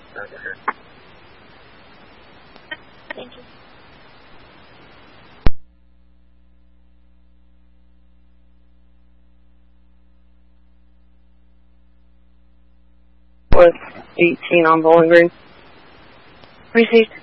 Thank you. With 18 on Bowling Green. Received.